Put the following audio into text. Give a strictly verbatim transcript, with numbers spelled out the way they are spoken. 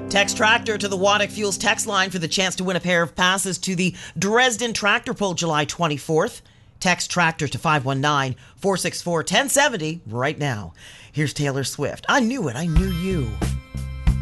Text Tractor to the Waddick Fuels text line for the chance to win a pair of passes to the Dresden Tractor Pull July twenty-fourth. Text Tractor to five one nine, four six four, one oh seven oh right now. Here's Taylor Swift. I knew it. I knew you.